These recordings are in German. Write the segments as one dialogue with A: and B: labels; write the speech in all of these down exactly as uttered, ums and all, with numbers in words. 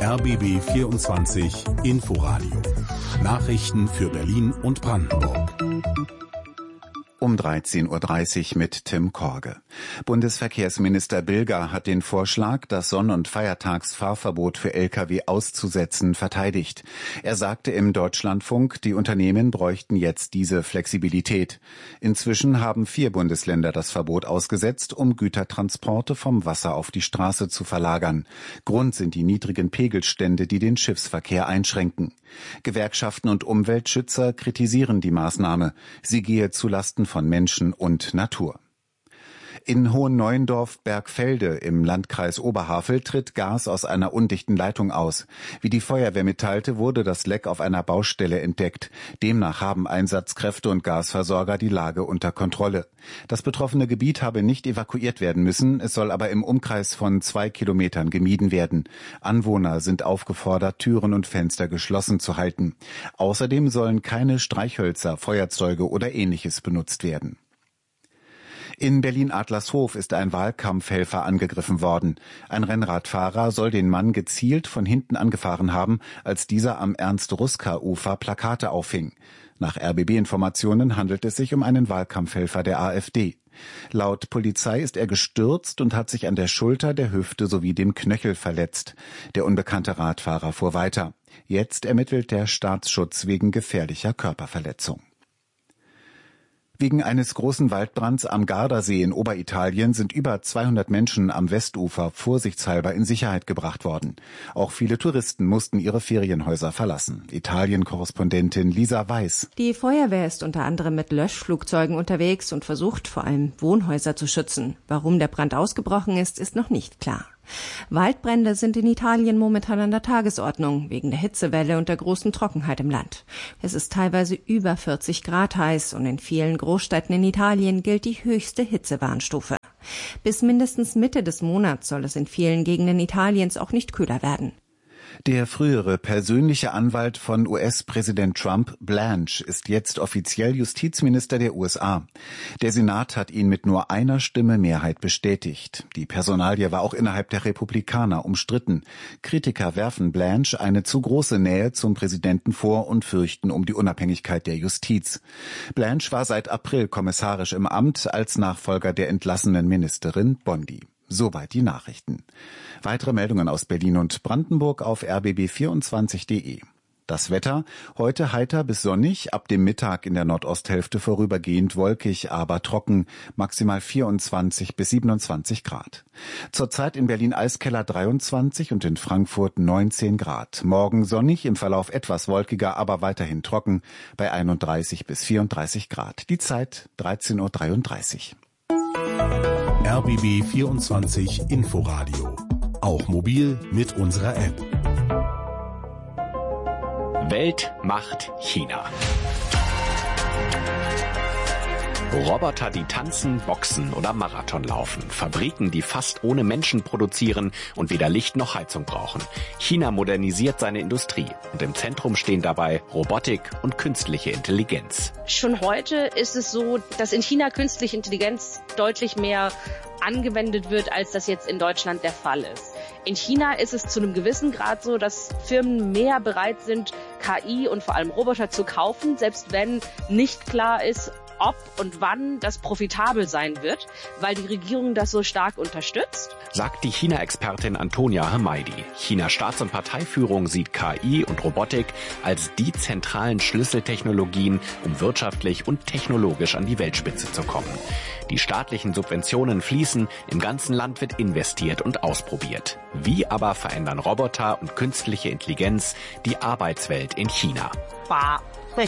A: R B B vierundzwanzig Inforadio. Nachrichten für Berlin und Brandenburg.
B: Um dreizehn Uhr dreißig mit Tim Korge. Bundesverkehrsminister Bilger hat den Vorschlag, das Sonn- und Feiertagsfahrverbot für L K W auszusetzen, verteidigt. Er sagte im Deutschlandfunk, die Unternehmen bräuchten jetzt diese Flexibilität. Inzwischen haben vier Bundesländer das Verbot ausgesetzt, um Gütertransporte vom Wasser auf die Straße zu verlagern. Grund sind die niedrigen Pegelstände, die den Schiffsverkehr einschränken. Gewerkschaften und Umweltschützer kritisieren die Maßnahme. Sie gehe zulasten von Menschen und Natur. In Hohenneuendorf-Bergfelde im Landkreis Oberhavel tritt Gas aus einer undichten Leitung aus. Wie die Feuerwehr mitteilte, wurde das Leck auf einer Baustelle entdeckt. Demnach haben Einsatzkräfte und Gasversorger die Lage unter Kontrolle. Das betroffene Gebiet habe nicht evakuiert werden müssen, es soll aber im Umkreis von zwei Kilometern gemieden werden. Anwohner sind aufgefordert, Türen und Fenster geschlossen zu halten. Außerdem sollen keine Streichhölzer, Feuerzeuge oder Ähnliches benutzt werden. In Berlin-Adlershof ist ein Wahlkampfhelfer angegriffen worden. Ein Rennradfahrer soll den Mann gezielt von hinten angefahren haben, als dieser am Ernst-Ruska-Ufer Plakate auffing. Nach R B B-Informationen handelt es sich um einen Wahlkampfhelfer der AfD. Laut Polizei ist er gestürzt und hat sich an der Schulter, der Hüfte sowie dem Knöchel verletzt. Der unbekannte Radfahrer fuhr weiter. Jetzt ermittelt der Staatsschutz wegen gefährlicher Körperverletzung. Wegen eines großen Waldbrands am Gardasee in Oberitalien sind über zweihundert Menschen am Westufer vorsichtshalber in Sicherheit gebracht worden. Auch viele Touristen mussten ihre Ferienhäuser verlassen. Italien-Korrespondentin Lisa Weiß.
C: Die Feuerwehr ist unter anderem mit Löschflugzeugen unterwegs und versucht vor allem Wohnhäuser zu schützen. Warum der Brand ausgebrochen ist, ist noch nicht klar. Waldbrände sind in Italien momentan an der Tagesordnung, wegen der Hitzewelle und der großen Trockenheit im Land. Es ist teilweise über vierzig Grad heiß und in vielen Großstädten in Italien gilt die höchste Hitzewarnstufe. Bis mindestens Mitte des Monats soll es in vielen Gegenden Italiens auch nicht kühler werden.
B: Der frühere persönliche Anwalt von U S-Präsident Trump, Blanche, ist jetzt offiziell Justizminister der U S A. Der Senat hat ihn mit nur einer Stimme Mehrheit bestätigt. Die Personalie war auch innerhalb der Republikaner umstritten. Kritiker werfen Blanche eine zu große Nähe zum Präsidenten vor und fürchten um die Unabhängigkeit der Justiz. Blanche war seit April kommissarisch im Amt als Nachfolger der entlassenen Ministerin Bondi. Soweit die Nachrichten. Weitere Meldungen aus Berlin und Brandenburg auf r b b vierundzwanzig punkt de. Das Wetter, heute heiter bis sonnig, ab dem Mittag in der Nordosthälfte vorübergehend wolkig, aber trocken, maximal vierundzwanzig bis siebenundzwanzig Grad. Zurzeit in Berlin Eiskeller dreiundzwanzig und in Frankfurt neunzehn Grad. Morgen sonnig, im Verlauf etwas wolkiger, aber weiterhin trocken, bei einunddreißig bis vierunddreißig Grad. Die Zeit dreizehn Uhr dreiunddreißig.
A: R B B vierundzwanzig Inforadio. Auch mobil mit unserer App.
D: Welt macht China. Roboter, die tanzen, boxen oder Marathon laufen. Fabriken, die fast ohne Menschen produzieren und weder Licht noch Heizung brauchen. China modernisiert seine Industrie. Und im Zentrum stehen dabei Robotik und künstliche Intelligenz.
E: Schon heute ist es so, dass in China künstliche Intelligenz deutlich mehr angewendet wird, als das jetzt in Deutschland der Fall ist. In China ist es zu einem gewissen Grad so, dass Firmen mehr bereit sind, K I und vor allem Roboter zu kaufen, selbst wenn nicht klar ist, ob und wann das profitabel sein wird, weil die Regierung das so stark unterstützt.
D: Sagt die China-Expertin Antonia Hamaidi. Chinas Staats- und Parteiführung sieht K I und Robotik als die zentralen Schlüsseltechnologien, um wirtschaftlich und technologisch an die Weltspitze zu kommen. Die staatlichen Subventionen fließen, im ganzen Land wird investiert und ausprobiert. Wie aber verändern Roboter und künstliche Intelligenz die Arbeitswelt in China?
F: Er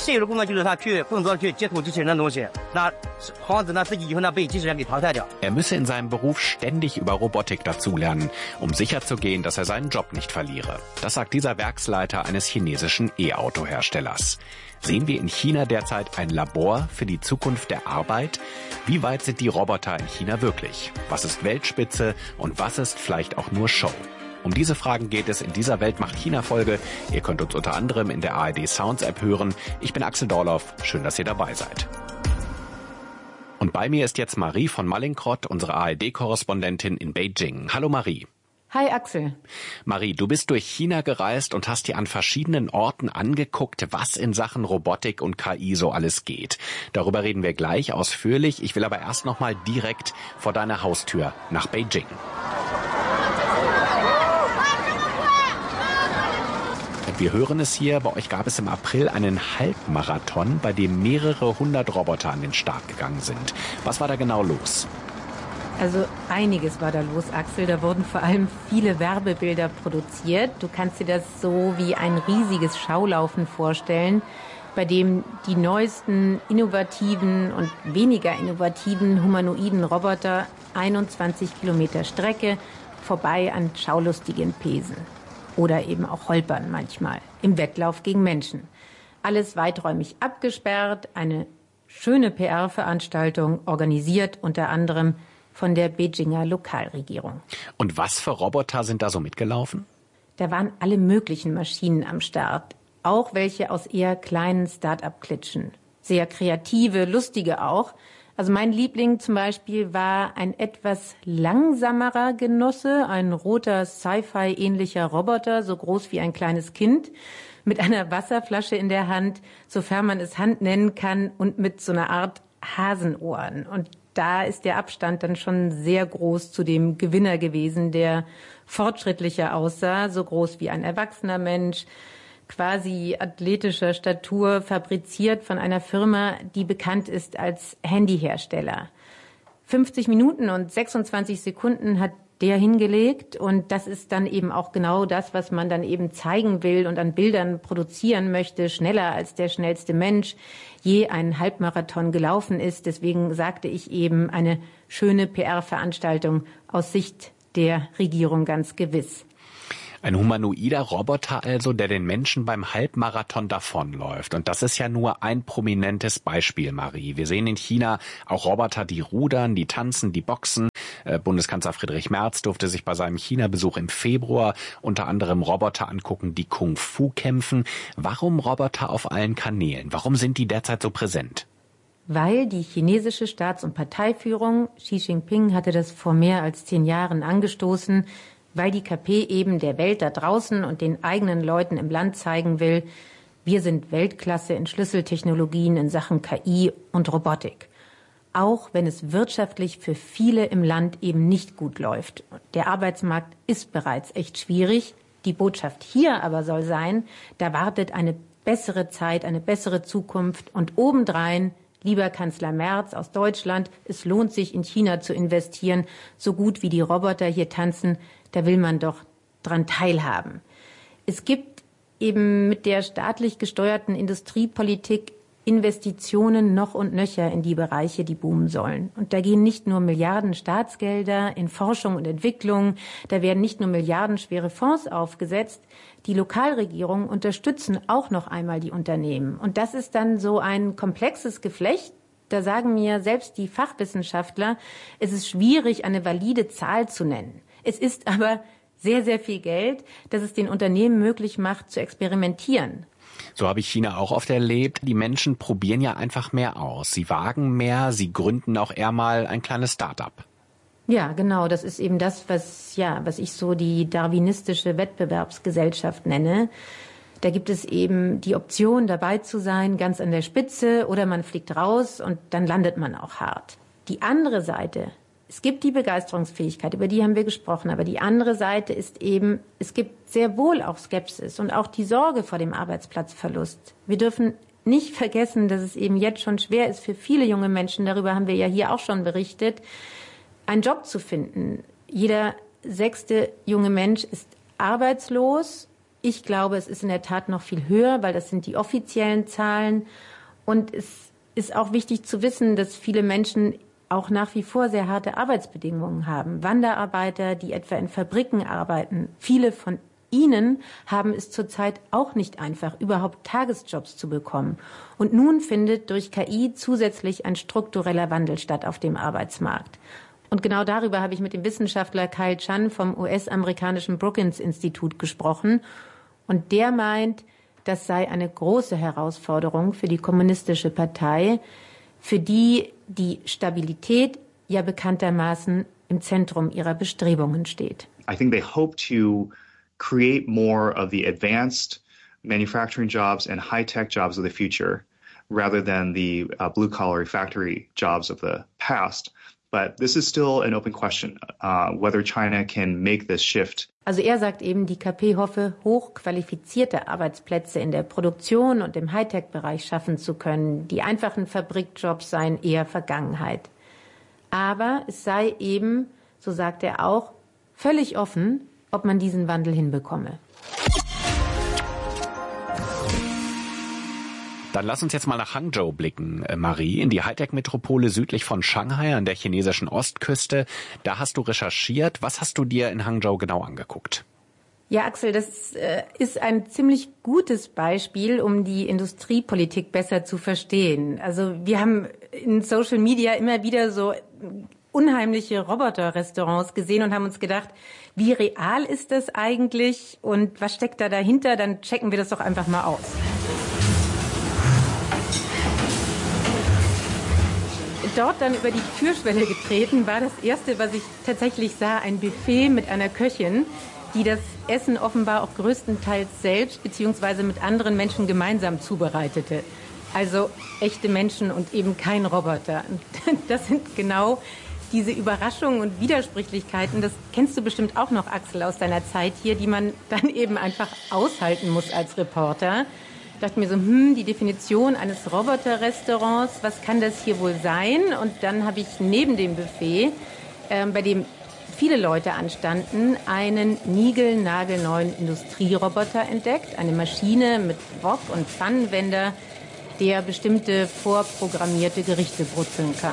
D: müsse in seinem Beruf ständig über Robotik dazulernen, um sicherzugehen, dass er seinen Job nicht verliere. Das sagt dieser Werksleiter eines chinesischen E-Auto-Herstellers. Sehen wir in China derzeit ein Labor für die Zukunft der Arbeit? Wie weit sind die Roboter in China wirklich? Was ist Weltspitze und was ist vielleicht auch nur Show? Um diese Fragen geht es in dieser Welt macht China-Folge. Ihr könnt uns unter anderem in der A R D Sounds App hören. Ich bin Axel Dorloff. Schön, dass ihr dabei seid. Und bei mir ist jetzt Marie von Mallinckrodt, unsere A R D-Korrespondentin in Beijing. Hallo Marie.
F: Hi Axel.
D: Marie, du bist durch China gereist und hast dir an verschiedenen Orten angeguckt, was in Sachen Robotik und K I so alles geht. Darüber reden wir gleich ausführlich. Ich will aber erst noch mal direkt vor deiner Haustür nach Beijing. Wir hören es hier, bei euch gab es im April einen Halbmarathon, bei dem mehrere hundert Roboter an den Start gegangen sind. Was war da genau los?
F: Also einiges war da los, Axel. Da wurden vor allem viele Werbebilder produziert. Du kannst dir das so wie ein riesiges Schaulaufen vorstellen, bei dem die neuesten, innovativen und weniger innovativen humanoiden Roboter einundzwanzig Kilometer Strecke vorbei an Schaulustigen pesen. Oder eben auch holpern manchmal im Wettlauf gegen Menschen. Alles weiträumig abgesperrt, eine schöne P R-Veranstaltung, organisiert unter anderem von der Beijinger Lokalregierung.
D: Und was für Roboter sind da so mitgelaufen?
F: Da waren alle möglichen Maschinen am Start, auch welche aus eher kleinen Start-up-Klitschen. Sehr kreative, lustige auch. Also mein Liebling zum Beispiel war ein etwas langsamerer Genosse, ein roter Sci-Fi-ähnlicher Roboter, so groß wie ein kleines Kind, mit einer Wasserflasche in der Hand, sofern man es Hand nennen kann, und mit so einer Art Hasenohren. Und da ist der Abstand dann schon sehr groß zu dem Gewinner gewesen, der fortschrittlicher aussah, so groß wie ein erwachsener Mensch, quasi athletischer Statur, fabriziert von einer Firma, die bekannt ist als Handyhersteller. fünfzig Minuten und sechsundzwanzig Sekunden hat der hingelegt, und das ist dann eben auch genau das, was man dann eben zeigen will und an Bildern produzieren möchte, schneller als der schnellste Mensch je einen Halbmarathon gelaufen ist. Deswegen sagte ich eben, eine schöne P R-Veranstaltung aus Sicht der Regierung ganz gewiss.
D: Ein humanoider Roboter also, der den Menschen beim Halbmarathon davonläuft. Und das ist ja nur ein prominentes Beispiel, Marie. Wir sehen in China auch Roboter, die rudern, die tanzen, die boxen. Äh, Bundeskanzler Friedrich Merz durfte sich bei seinem China-Besuch im Februar unter anderem Roboter angucken, die Kung-Fu kämpfen. Warum Roboter auf allen Kanälen? Warum sind die derzeit so präsent?
F: Weil die chinesische Staats- und Parteiführung, Xi Jinping hatte das vor mehr als zehn Jahren angestoßen, weil die K P eben der Welt da draußen und den eigenen Leuten im Land zeigen will, wir sind Weltklasse in Schlüsseltechnologien in Sachen K I und Robotik. Auch wenn es wirtschaftlich für viele im Land eben nicht gut läuft. Der Arbeitsmarkt ist bereits echt schwierig. Die Botschaft hier aber soll sein, da wartet eine bessere Zeit, eine bessere Zukunft, und obendrein, lieber Kanzler Merz aus Deutschland, es lohnt sich, in China zu investieren. So gut wie die Roboter hier tanzen, da will man doch dran teilhaben. Es gibt eben mit der staatlich gesteuerten Industriepolitik Investitionen noch und nöcher in die Bereiche, die boomen sollen. Und da gehen nicht nur Milliarden Staatsgelder in Forschung und Entwicklung, da werden nicht nur milliardenschwere Fonds aufgesetzt. Die Lokalregierungen unterstützen auch noch einmal die Unternehmen. Und das ist dann so ein komplexes Geflecht. Da sagen mir selbst die Fachwissenschaftler, es ist schwierig, eine valide Zahl zu nennen. Es ist aber sehr, sehr viel Geld, das es den Unternehmen möglich macht, zu experimentieren.
D: So habe ich China auch oft erlebt. Die Menschen probieren ja einfach mehr aus. Sie wagen mehr, sie gründen auch eher mal ein kleines Start-up.
F: Ja, genau. Das ist eben das, was, ja, was ich so die darwinistische Wettbewerbsgesellschaft nenne. Da gibt es eben die Option, dabei zu sein, ganz an der Spitze, oder man fliegt raus und dann landet man auch hart. Die andere Seite, es gibt die Begeisterungsfähigkeit, über die haben wir gesprochen, aber die andere Seite ist eben, es gibt sehr wohl auch Skepsis und auch die Sorge vor dem Arbeitsplatzverlust. Wir dürfen nicht vergessen, dass es eben jetzt schon schwer ist für viele junge Menschen, darüber haben wir ja hier auch schon berichtet, einen Job zu finden. Jeder sechste junge Mensch ist arbeitslos. Ich glaube, es ist in der Tat noch viel höher, weil das sind die offiziellen Zahlen. Und es ist auch wichtig zu wissen, dass viele Menschen auch nach wie vor sehr harte Arbeitsbedingungen haben. Wanderarbeiter, die etwa in Fabriken arbeiten. Viele von ihnen haben es zurzeit auch nicht einfach, überhaupt Tagesjobs zu bekommen. Und nun findet durch K I zusätzlich ein struktureller Wandel statt auf dem Arbeitsmarkt. Und genau darüber habe ich mit dem Wissenschaftler Kyle Chan vom U S-amerikanischen Brookings-Institut gesprochen. Und der meint, das sei eine große Herausforderung für die Kommunistische Partei, für die die Stabilität ja bekanntermaßen im Zentrum ihrer Bestrebungen steht.
G: I think they hope to create more of the advanced manufacturing jobs and high-tech jobs of the future rather than the uh, blue-collar factory jobs of the past. But this is still an open question, uh, whether China can make this shift.
F: Also er sagt eben, die K P hoffe, hochqualifizierte Arbeitsplätze in der Produktion und im Hightech-Bereich schaffen zu können. Die einfachen Fabrikjobs seien eher Vergangenheit. Aber es sei eben, so sagt er auch, völlig offen, ob man diesen Wandel hinbekomme.
D: Dann lass uns jetzt mal nach Hangzhou blicken, Marie, in die Hightech-Metropole südlich von Shanghai an der chinesischen Ostküste. Da hast du recherchiert. Was hast du dir in Hangzhou genau angeguckt?
F: Ja, Axel, das äh, ist ein ziemlich gutes Beispiel, um die Industriepolitik besser zu verstehen. Also wir haben in Social Media immer wieder so unheimliche Roboter-Restaurants gesehen und haben uns gedacht, wie real ist das eigentlich und was steckt da dahinter? Dann checken wir das doch einfach mal aus. Dort dann über die Türschwelle getreten, war das Erste, was ich tatsächlich sah, ein Buffet mit einer Köchin, die das Essen offenbar auch größtenteils selbst bzw. mit anderen Menschen gemeinsam zubereitete. Also echte Menschen und eben kein Roboter. Das sind genau diese Überraschungen und Widersprüchlichkeiten, das kennst du bestimmt auch noch, Axel, aus deiner Zeit hier, die man dann eben einfach aushalten muss als Reporter. Ich dachte mir so, hm, die Definition eines Roboter-Restaurants, was kann das hier wohl sein? Und dann habe ich neben dem Buffet, äh, bei dem viele Leute anstanden, einen niegelnagelneuen Industrieroboter entdeckt. Eine Maschine mit Wok- und Pfannenwender, der bestimmte vorprogrammierte Gerichte brutzeln kann.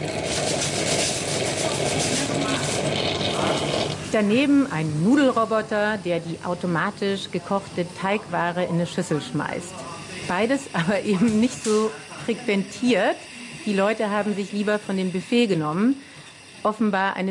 F: Daneben ein Nudelroboter, der die automatisch gekochte Teigware in eine Schüssel schmeißt. Beides aber eben nicht so frequentiert. Die Leute haben sich lieber von dem Buffet genommen. Offenbar eine